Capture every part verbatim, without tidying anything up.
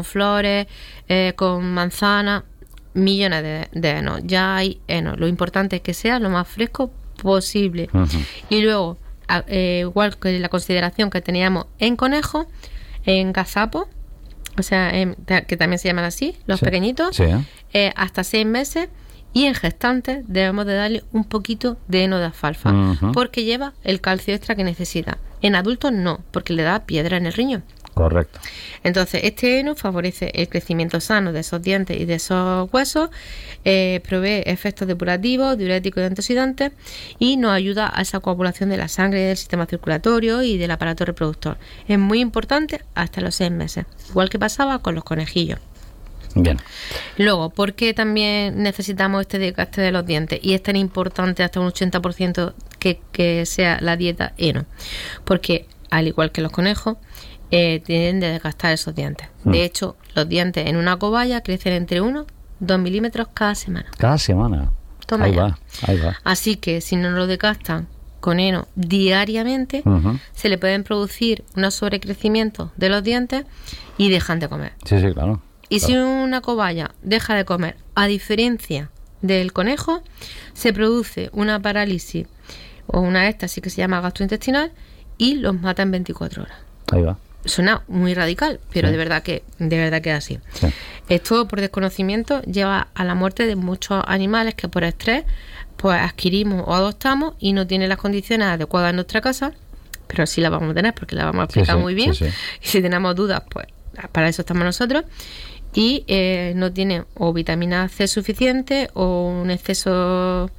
flores, eh, con manzanas, millones de, de heno. Ya hay heno. Lo importante es que sea lo más fresco posible. Uh-huh. Y luego, eh, igual que la consideración que teníamos en conejo, en gazapo, o sea, en, que también se llaman así, los sí. pequeñitos, sí. eh, hasta seis meses. Y en gestantes debemos de darle un poquito de heno de alfalfa, uh-huh. porque lleva el calcio extra que necesita. En adultos no, porque le da piedra en el riñón. Correcto. Entonces, este heno favorece el crecimiento sano de esos dientes y de esos huesos, eh, provee efectos depurativos, diuréticos y antioxidantes, y nos ayuda a esa coagulación de la sangre, del sistema circulatorio y del aparato reproductor. Es muy importante hasta los seis meses, igual que pasaba con los conejillos. Bien. Luego, ¿por qué también necesitamos este desgaste de los dientes? Y es tan importante hasta un ochenta por ciento que, que sea la dieta heno. Porque, al igual que los conejos, eh, tienden a desgastar esos dientes. Mm. De hecho, los dientes en una cobaya crecen entre uno y dos milímetros cada semana. Cada semana. Toma ahí ya. va, ahí va. Así que, si no lo desgastan con heno diariamente, uh-huh. se le pueden producir unos sobrecrecimientos de los dientes y dejan de comer. Sí, sí, claro. Y claro. si una cobaya deja de comer, a diferencia del conejo, se produce una parálisis o una éxtasis que se llama gastrointestinal y los mata en veinticuatro horas. Ahí va. Suena muy radical, pero sí. de verdad que de verdad que es así. Sí. Esto, por desconocimiento, lleva a la muerte de muchos animales que por estrés pues adquirimos o adoptamos y no tienen las condiciones adecuadas en nuestra casa, pero sí las vamos a tener porque las vamos a explicar sí, sí, muy bien. Sí, sí. Y si tenemos dudas, pues para eso estamos nosotros. Y eh, no tiene o vitamina C suficiente o un exceso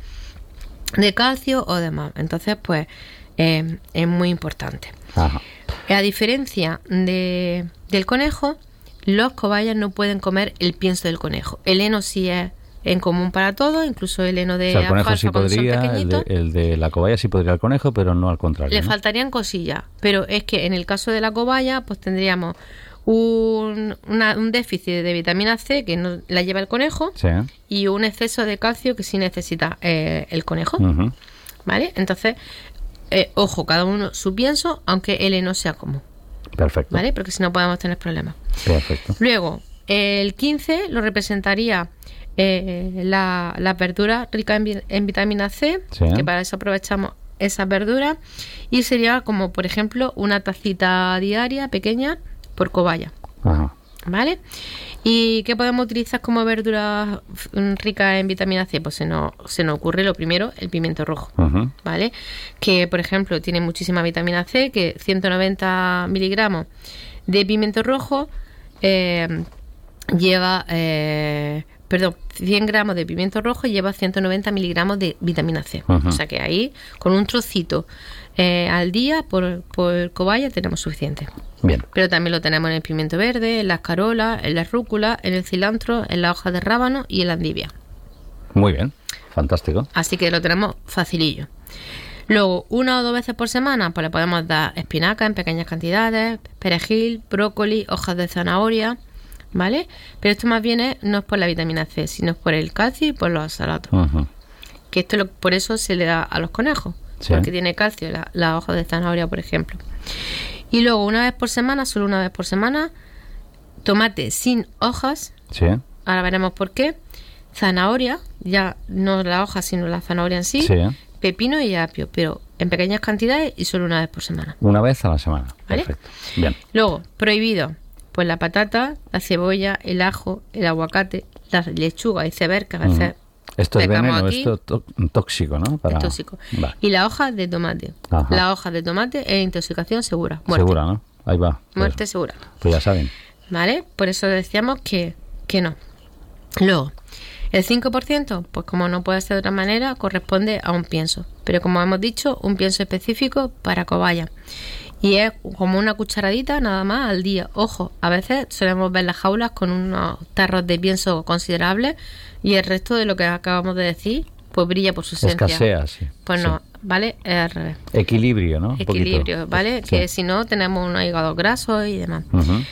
de calcio o demás. Entonces, pues, eh, es muy importante. Ajá. A diferencia de, del conejo, los cobayas no pueden comer el pienso del conejo. El heno sí es en común para todos, incluso el heno de o sea, el conejo alfalfa sí cuando podría, son pequeñitos. El de, el de la cobaya sí podría al conejo, pero no al contrario. Le ¿no? faltarían cosillas, pero es que en el caso de la cobaya, pues tendríamos un, una, un déficit de vitamina C que no la lleva el conejo sí. y un exceso de calcio que sí necesita eh, el conejo. Uh-huh. ¿Vale? Entonces, eh, ojo, cada uno su pienso, aunque el heno sea común. Perfecto. ¿Vale? Porque si no podemos tener problemas. Perfecto. Luego, el quince lo representaría eh, la, la verdura rica en, en vitamina C, sí. que para eso aprovechamos esas verduras, y sería como, por ejemplo, una tacita diaria pequeña por cobaya. Ajá. ¿Vale? ¿Y qué podemos utilizar como verduras ricas en vitamina C? Pues se nos, se nos ocurre lo primero, el pimiento rojo. Uh-huh. ¿Vale? Que, por ejemplo, tiene muchísima vitamina C, que ciento noventa miligramos de pimiento rojo eh, lleva... Eh, perdón, cien gramos de pimiento rojo lleva ciento noventa miligramos de vitamina C. Uh-huh. O sea que ahí, con un trocito eh, al día por, por cobaya tenemos suficiente. Bien. Pero también lo tenemos en el pimiento verde, en las carolas, en la rúcula, en el cilantro, en la hoja de rábano y en la endivia. Muy bien, fantástico. Así que lo tenemos facilillo. Luego, una o dos veces por semana, pues le podemos dar espinaca en pequeñas cantidades, perejil, brócoli, hojas de zanahoria, ¿vale? Pero esto más bien es, no es por la vitamina C, sino es por el calcio y por los oxalatos. Uh-huh. Que esto lo, por eso se le da a los conejos, sí. porque tiene calcio la, la hoja de zanahoria, por ejemplo. Y luego, una vez por semana, solo una vez por semana, tomate sin hojas. Sí. Ahora veremos por qué. Zanahoria, ya no la hoja, sino la zanahoria en sí. Sí. Pepino y apio, pero en pequeñas cantidades y solo una vez por semana. Una vez a la semana. ¿Vale? Perfecto. Bien. Luego, prohibido, pues la patata, la cebolla, el ajo, el aguacate, la lechuga y iceberg, que a veces... Uh-huh. Esto es veneno, aquí, esto to- tóxico, ¿no? Para... Es tóxico. Va. Y la hoja de tomate. Ajá. La hoja de tomate es intoxicación segura. Muerte. Segura, ¿no? Ahí va. Muerte pues, segura. Pues ya saben. ¿Vale? Por eso decíamos que, que no. Luego, el cinco por ciento, pues como no puede ser de otra manera, corresponde a un pienso. Pero como hemos dicho, un pienso específico para cobaya. Y es como una cucharadita nada más al día. Ojo, a veces solemos ver las jaulas con unos tarros de pienso considerables y el resto de lo que acabamos de decir, pues brilla por su esencia. Escasea, sí. Pues sí. no, ¿vale? Es al revés. Equilibrio, ¿no? Equilibrio, ¿vale? Sí. Que si no, tenemos unos hígados grasos y demás. Uh-huh.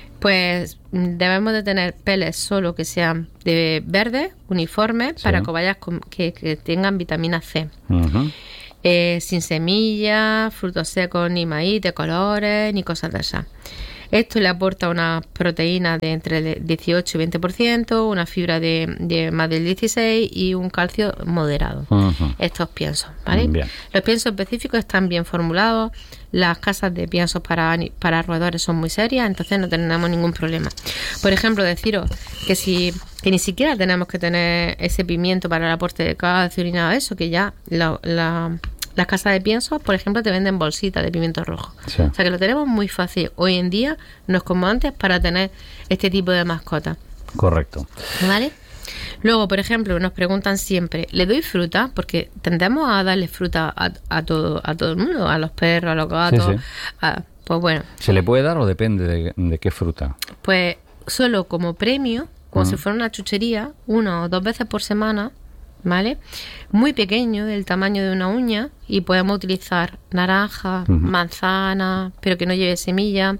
Pues debemos de tener peles solo que sean de verde, uniformes, sí. para cobayas con, que, que tengan vitamina C. Uh-huh. Eh, sin semillas, frutos secos, ni maíz de colores, ni cosas de esas. Esto le aporta una proteína de entre el dieciocho y veinte por ciento, una fibra de, de más del dieciséis y un calcio moderado. Uh-huh. Estos piensos, ¿vale? Bien. Los piensos específicos están bien formulados. Las casas de piensos para, para roedores son muy serias, entonces no tenemos ningún problema. Por ejemplo, deciros que si que ni siquiera tenemos que tener ese pimiento para el aporte de calcio ni nada de eso, que ya la, la, las casas de piensos, por ejemplo, te venden bolsitas de pimiento rojo. Sí. O sea que lo tenemos muy fácil. Hoy en día no es como antes para tener este tipo de mascotas. Correcto. ¿Vale? Luego, por ejemplo, nos preguntan siempre, ¿le doy fruta? Porque tendemos a darle fruta a, a todo a todo el mundo, a los perros, a los gatos. Sí, sí. A, pues bueno. ¿Se le puede dar o depende de, de qué fruta? Pues solo como premio, como uh-huh. si fuera una chuchería, una o dos veces por semana, ¿vale? Muy pequeño, del tamaño de una uña, y podemos utilizar naranja, uh-huh. manzana, pero que no lleve semilla.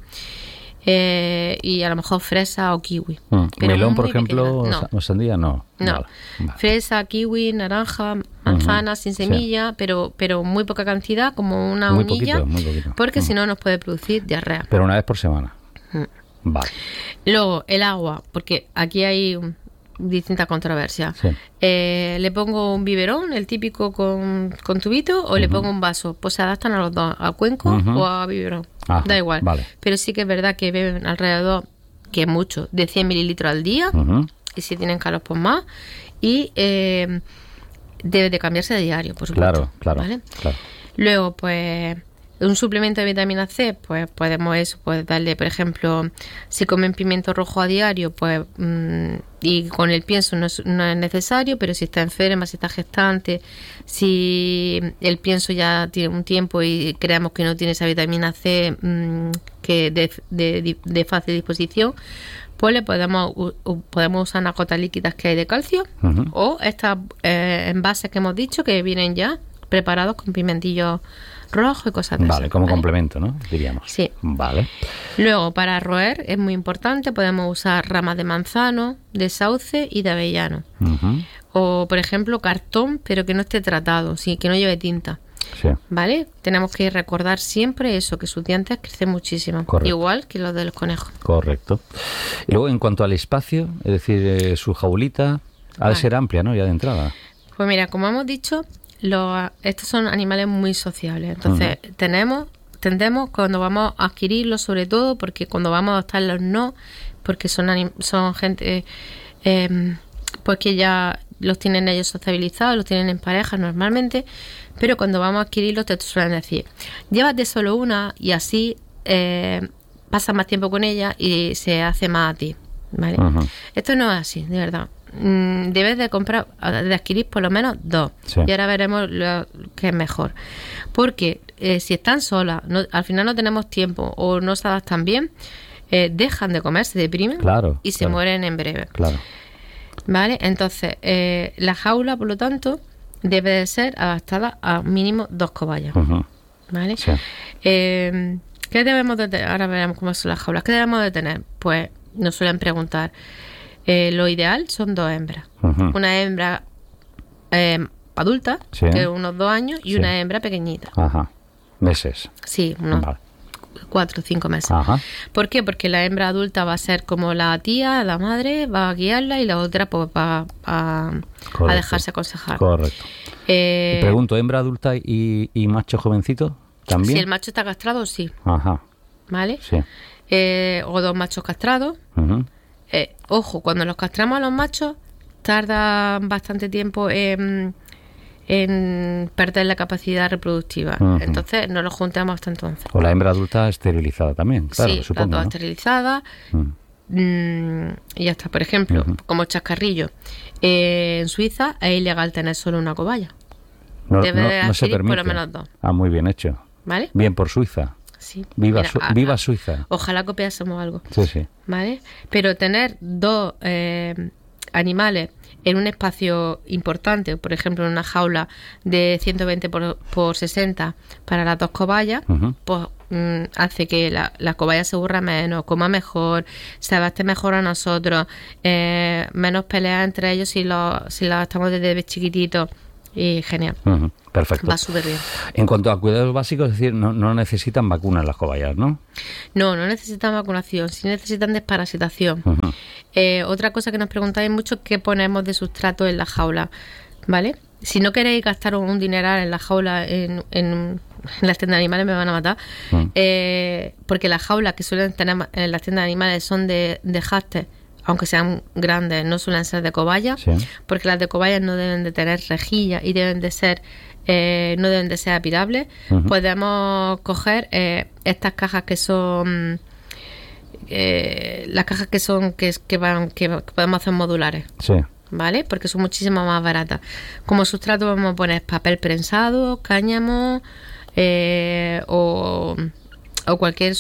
Eh, y a lo mejor fresa o kiwi. Mm. Melón, por ejemplo, no. o sandía, no. No. Vale. Vale. Fresa, kiwi, naranja, manzana, uh-huh. sin semilla, sí. pero pero muy poca cantidad, como una muy uñilla, poquito, muy poquito. porque uh-huh. si no nos puede producir diarrea. Pero una vez por semana. Uh-huh. Vale. Luego, el agua, porque aquí hay distintas controversias. Sí. Eh, ¿Le pongo un biberón, el típico con, con tubito, o uh-huh. le pongo un vaso? Pues se adaptan a los dos, a cuenco uh-huh. o a biberón. Ajá, da igual. Vale. Pero sí que es verdad que beben alrededor, que es mucho, de cien mililitros al día. Uh-huh. Y si tienen calor, pues más. Y eh, debe de cambiarse de diario, por supuesto. Claro, claro, ¿vale? claro. Luego, pues... un suplemento de vitamina C, pues podemos eso, pues darle, por ejemplo, si comen pimiento rojo a diario, pues mmm, y con el pienso no es, no es necesario, pero si está enferma, si está gestante, si el pienso ya tiene un tiempo y creemos que no tiene esa vitamina C mmm, que de, de, de fácil disposición, pues le podemos u, podemos usar unas gotas líquidas que hay de calcio uh-huh. o estas eh, envases que hemos dicho que vienen ya preparados con pimentillos rojo y cosas de Vale, esas, como ¿vale? complemento, ¿no? Diríamos. Sí. Vale. Luego, para roer es muy importante, podemos usar ramas de manzano, de sauce y de avellano. Uh-huh. O, por ejemplo, cartón, pero que no esté tratado, sí, que no lleve tinta. Sí. ¿Vale? Tenemos que recordar siempre eso, que sus dientes crecen muchísimo. Correcto. Igual que los de los conejos. Correcto. Y luego, en cuanto al espacio, es decir, eh, su jaulita, ha vale. de ser amplia, ¿no? Ya de entrada. Pues mira, como hemos dicho... Los, estos son animales muy sociables, entonces uh-huh. tenemos tendemos cuando vamos a adquirirlos, sobre todo porque cuando vamos a adoptarlos no, porque son anim, son gente eh, pues que ya los tienen ellos sociabilizados, los tienen en pareja normalmente, pero cuando vamos a adquirirlos te suelen decir, llévate solo una y así eh, pasas más tiempo con ella y se hace más a ti, ¿vale? Uh-huh. Esto no es así, de verdad. Debes de comprar, de adquirir por lo menos dos. Sí. Y ahora veremos lo que es mejor. Porque eh, si están solas, no, al final no tenemos tiempo o no se adaptan bien, eh, dejan de comer, se deprimen claro, y se claro. mueren en breve. Claro. ¿Vale? Entonces, eh, la jaula, por lo tanto, debe de ser adaptada a mínimo dos cobayas. Uh-huh. ¿Vale? Sí. Eh, ¿Qué debemos de tener? Ahora veremos cómo son las jaulas. ¿Qué debemos de tener? Pues nos suelen preguntar. Eh, lo ideal son dos hembras. Uh-huh. Una hembra eh, adulta, sí. que es unos dos años, y sí. una hembra pequeñita. Ajá. Meses. Sí, unos vale. cuatro o cinco meses. Ajá. ¿Por qué? Porque la hembra adulta va a ser como la tía, la madre, va a guiarla y la otra pues va a, a dejarse aconsejar. Correcto. Eh, y pregunto, ¿hembra adulta y, y macho jovencito también? Si el macho está castrado, sí. Ajá. ¿Vale? Sí. Eh, o dos machos castrados. Uh-huh. Eh, ojo, cuando los castramos a los machos tardan bastante tiempo en, en perder la capacidad reproductiva. Uh-huh. Entonces no los juntamos hasta entonces. O la hembra adulta esterilizada también, claro, sí, supongo, las dos ¿no? esterilizadas. Uh-huh. Mm, y ya está. Por ejemplo, uh-huh. como chascarrillo, eh, en Suiza es ilegal tener solo una cobaya. No, Debe no, de no se permite. Por lo menos dos. Ah, muy bien hecho. ¿Vale? Bien por Suiza. Sí. Viva, Mira, Su- a, viva a, Suiza. Ojalá copiásemos algo. Sí, sí. ¿Vale? Pero tener dos eh, animales en un espacio importante, por ejemplo, en una jaula de ciento veinte por sesenta para las dos cobayas, uh-huh. pues mm, hace que la, la cobaya se aburra menos, coma mejor, se adapte mejor a nosotros, eh, menos peleas entre ellos si los si los estamos desde chiquititos. y genial. Uh-huh. Perfecto. Va súper bien. En cuanto a cuidados básicos, es decir, no, no necesitan vacunas las cobayas, ¿no? No, no necesitan vacunación, sí necesitan desparasitación. Uh-huh. Eh, otra cosa que nos preguntáis mucho, ¿qué ponemos de sustrato en la jaula? ¿Vale? Si no queréis gastar un dineral en la jaula, en, en, en las tiendas de animales, me van a matar. Uh-huh. Eh, porque las jaulas que suelen tener en las tiendas de animales son de, de jastes, aunque sean grandes, no suelen ser de cobayas, sí. Porque las de cobayas no deben de tener rejilla y deben de ser, eh, no deben de ser aspirables. Uh-huh. Podemos coger eh, estas cajas que son, eh, las cajas que son que, que van que podemos hacer modulares. Sí. ¿Vale? Porque son muchísimo más baratas. Como sustrato vamos a poner papel prensado, cáñamo, eh, o o cualquier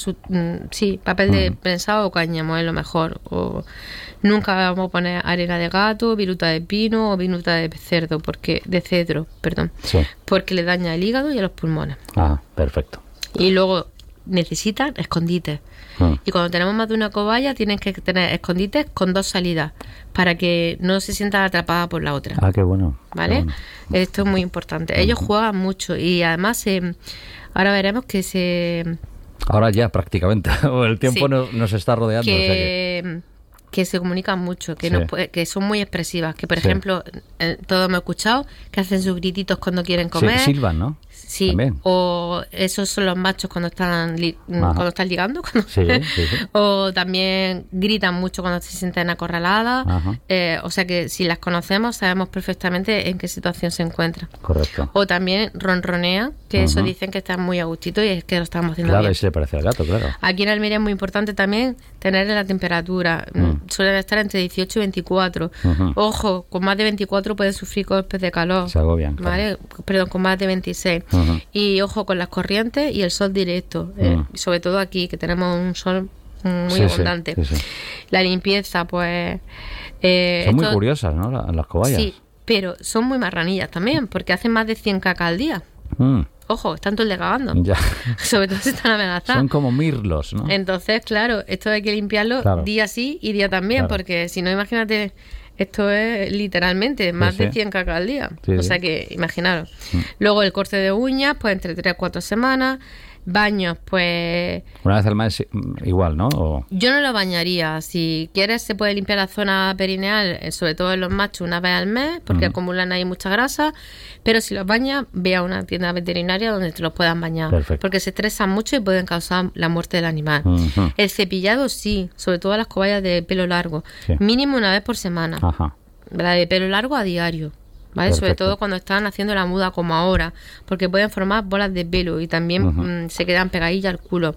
sí papel de prensado o cáñamo es lo mejor. O nunca vamos a poner arena de gato, viruta de pino o viruta de cerdo, porque de cedro, perdón, sí. Porque le daña el hígado y a los pulmones. Ah, perfecto. Y luego necesitan escondites. Mm. Y cuando tenemos más de una cobaya tienen que tener escondites con dos salidas para que no se sientan atrapadas por la otra. Ah, qué bueno. ¿Vale? Qué bueno. Esto es muy importante. Ellos juegan mucho y además eh, ahora veremos que se... Ahora ya prácticamente, el tiempo sí. nos, nos está rodeando. Que, o sea que... que se comunican mucho, que, sí. nos, que son muy expresivas, que por sí. ejemplo, eh, todos me he escuchado, que hacen sus grititos cuando quieren comer. Sí, silban, ¿no? Sí, también. O esos son los machos cuando están li- cuando están ligando. Cuando sí, sí, sí. O también gritan mucho cuando se sienten acorraladas. Eh, o sea que si las conocemos sabemos perfectamente en qué situación se encuentran. Correcto. O también ronronean, que uh-huh. eso dicen que están muy a gustito y es que lo estamos haciendo claro, bien. Claro, y se le parece al gato, claro. Aquí en Almería es muy importante también tener la temperatura. Uh-huh. Suelen estar entre dieciocho y veinticuatro. Uh-huh. Ojo, con más de veinticuatro pueden sufrir golpes de calor. Se agobian. ¿Vale? Claro. Perdón, con más de veintiséis. Uh-huh. Y ojo con las corrientes y el sol directo, uh-huh. eh, sobre todo aquí que tenemos un sol muy sí, abundante. Sí, sí, sí. La limpieza, pues... Eh, son esto, muy curiosas, ¿no? Las, las cobayas. Sí, pero son muy marranillas también, porque hacen más de cien cacas al día. Mm. Ojo, están todo el día cagando. Ya. Sobre todo si están amenazadas. Son como mirlos, ¿no? Entonces, claro, esto hay que limpiarlo claro. día sí y día también, claro. porque si no, imagínate... Esto es literalmente más sí, sí. de cien cacas al día. Sí, o sea sí. que, imaginaros. Mm. Luego el corte de uñas, pues entre tres a cuatro semanas. Baños, pues... Una vez al mes igual, ¿no? O... Yo no lo bañaría. Si quieres, se puede limpiar la zona perineal, sobre todo en los machos, una vez al mes, porque uh-huh. acumulan ahí mucha grasa. Pero si los bañas, ve a una tienda veterinaria donde te los puedan bañar. Perfecto. Porque se estresan mucho y pueden causar la muerte del animal. Uh-huh. El cepillado, sí, sobre todo las cobayas de pelo largo. Sí. Mínimo una vez por semana. Ajá. La de pelo largo a diario. ¿Vale? Sobre todo cuando están haciendo la muda como ahora, porque pueden formar bolas de pelo y también uh-huh. mmm, se quedan pegadillas al culo.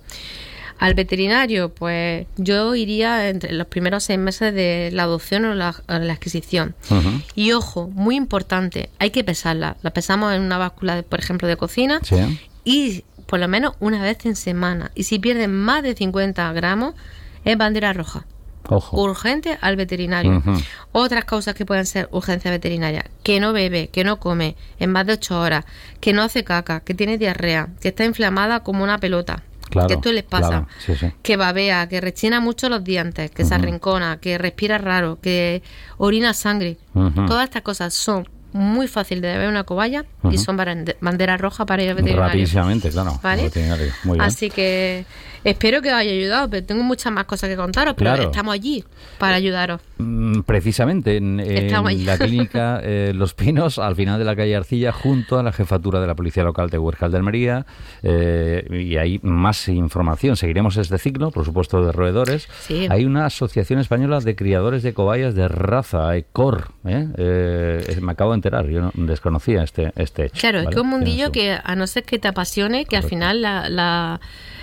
Al veterinario, pues yo iría entre los primeros seis meses de la adopción o la, o la adquisición. Uh-huh. Y ojo, muy importante, hay que pesarla. La pesamos en una báscula, de, por ejemplo, de cocina sí. y por lo menos una vez en semana. Y si pierden más de cincuenta gramos, es bandera roja. Ojo. Urgente al veterinario. Uh-huh. Otras causas que pueden ser urgencia veterinaria: que no bebe, que no come en más de ocho horas, que no hace caca, que tiene diarrea, que está inflamada como una pelota. Claro, que esto les pasa, claro, sí, sí. que babea, que rechina mucho los dientes, que uh-huh. se arrincona, que respira raro, que orina sangre. Uh-huh. Todas estas cosas son muy fácil de beber una cobaya uh-huh. y son bandera roja para ir al veterinario. Rapidísimamente, claro. ¿Vale? Veterinario. Muy bien. Así que espero que os haya ayudado, pero tengo muchas más cosas que contaros, pero claro. estamos allí para ayudaros. Precisamente en, en la clínica eh, Los Pinos, al final de la calle Arcilla, junto a la jefatura de la Policía Local de Huércal de Almería, eh, y hay más información. Seguiremos este ciclo, por supuesto, de roedores. Sí. Hay una asociación española de criadores de cobayas de raza, ECOR. ¿eh? Eh, me acabo de enterar, yo no, desconocía este, este hecho. Claro, ¿vale? Es que un mundillo su... que a no ser que te apasione, que Correcto. Al final la... la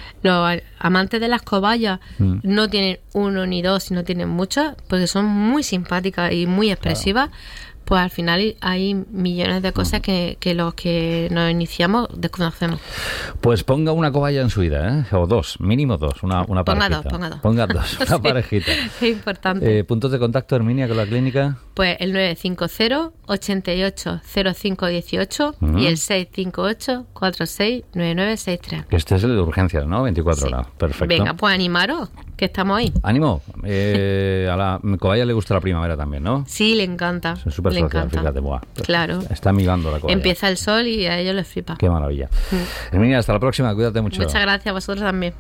los amantes de las cobayas mm. no tienen uno ni dos, sino tienen muchas, porque son muy simpáticas y muy expresivas. Claro. Pues al final hay millones de cosas que, que los que nos iniciamos desconocemos. Pues ponga una cobaya en su vida, ¿eh? O dos, mínimo dos, una, una ponga parejita. Dos, ponga dos, ponga dos. Una sí, parejita. Es importante. Eh, ¿Puntos de contacto, Herminia, con la clínica? Pues el nueve cinco cero, ocho ocho, cero cinco uno ocho uh-huh. y el seis cinco ocho, cuatro seis nueve nueve seis tres. Este es el de urgencias, ¿no? veinticuatro sí. horas. Perfecto. Venga, pues animaros, que estamos ahí. Ánimo. Eh, a la cobaya le gusta la primavera también, ¿no? Sí, le encanta. Son súper le encanta. Fíjate, buah, pues claro. Está migando la cosa. Empieza el sol y a ellos les flipa. Qué maravilla. Mm. Herminia, hasta la próxima, cuídate mucho. Muchas gracias, a vosotros también.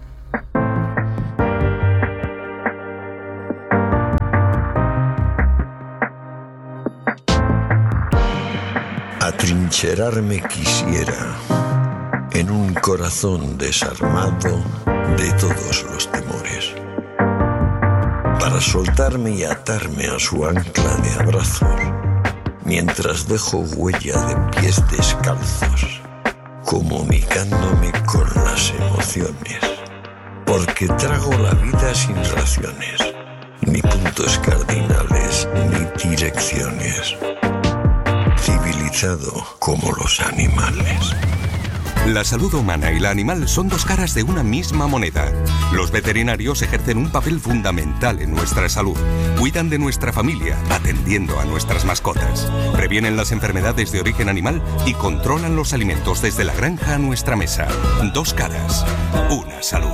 Atrincherarme quisiera en un corazón desarmado de todos los temores, para soltarme y atarme a su ancla de abrazos, mientras dejo huella de pies descalzos, comunicándome con las emociones, porque trago la vida sin raciones, ni puntos cardinales, ni direcciones. Civilizado como los animales. La salud humana y la animal son dos caras de una misma moneda. Los veterinarios ejercen un papel fundamental en nuestra salud. Cuidan de nuestra familia, atendiendo a nuestras mascotas. Previenen las enfermedades de origen animal y controlan los alimentos desde la granja a nuestra mesa. Dos caras, una salud.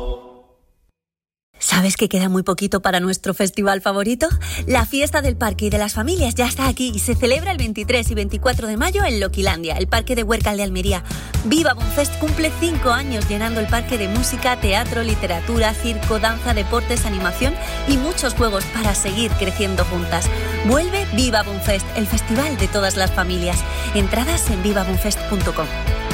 ¿Sabes que queda muy poquito para nuestro festival favorito? La Fiesta del Parque y de las Familias ya está aquí y se celebra el veintitrés y veinticuatro de mayo en Loquilandia, el Parque de Huércal de Almería. Viva Bonfest cumple cinco años llenando el parque de música, teatro, literatura, circo, danza, deportes, animación y muchos juegos para seguir creciendo juntas. Vuelve Viva Bonfest, el festival de todas las familias. Entradas en viva bonfest punto com.